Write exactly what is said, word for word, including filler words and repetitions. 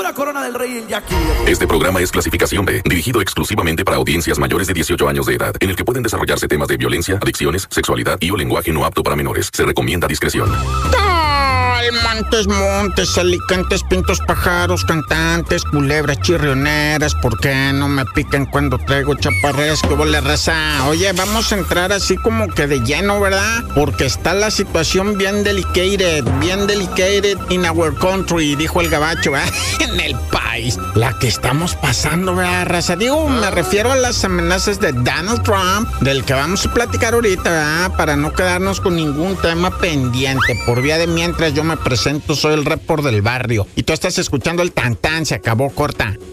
pura Corona del Rey y el Jackie. Este programa es clasificación B, dirigido exclusivamente para audiencias mayores de dieciocho años de edad, en el que pueden desarrollarse temas de violencia, adicciones, sexualidad y o lenguaje no apto para menores. Se recomienda discreción. Montes, montes, alicantes, pintos, pájaros, cantantes, culebras, chirrioneras, ¿por qué no me pican cuando traigo chaparreras? ¿Qué vole, raza? Oye, vamos a entrar así como que de lleno, ¿verdad? Porque está la situación bien delicated, bien delicated in our country, dijo el gabacho, ¿verdad? En el país. La que estamos pasando, ¿verdad, raza? Digo, me refiero a las amenazas de Donald Trump, del que vamos a platicar ahorita, ¿verdad? Para no quedarnos con ningún tema pendiente. Por vía de mientras yo me presento, soy el report del barrio. Y tú estás escuchando el Tantán, se acabó, corta.